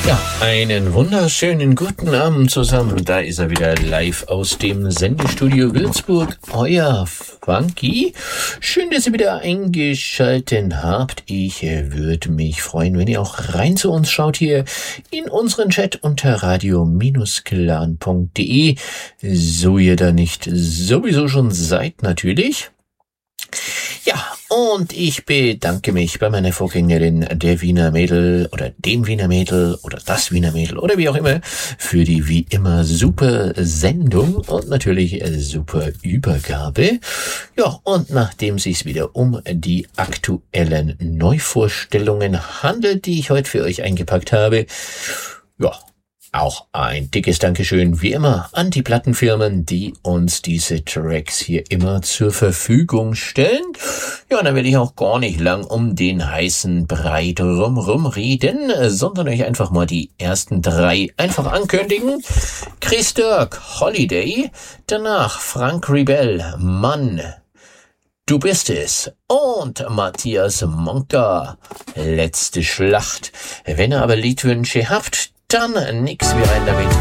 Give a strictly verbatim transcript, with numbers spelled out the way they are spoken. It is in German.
Ja, einen wunderschönen guten Abend zusammen. Da ist er wieder live aus dem Sendestudio Würzburg. Euer Funky. Schön, dass ihr wieder eingeschaltet habt. Ich äh, würde mich freuen, wenn ihr auch rein zu uns schaut hier in unseren Chat unter radio Bindestrich clan punkt de. So ihr da nicht sowieso schon seid, natürlich. Ja, und ich bedanke mich bei meiner Vorgängerin, der Wiener Mädel oder dem Wiener Mädel oder das Wiener Mädel oder wie auch immer, für die wie immer super Sendung und natürlich super Übergabe. Ja, und nachdem es sich wieder um die aktuellen Neuvorstellungen handelt, die ich heute für euch eingepackt habe, ja, auch ein dickes Dankeschön, wie immer, an die Plattenfirmen, die uns diese Tracks hier immer zur Verfügung stellen. Ja, dann werde ich auch gar nicht lang um den heißen Brei drumrum reden, sondern euch einfach mal die ersten drei einfach ankündigen. Chris Dirk, Holiday, danach Frank Rebell, Mann, du bist es, und Matthias Monka, letzte Schlacht. Wenn ihr aber Liedwünsche habt, dann nix wie rein damit.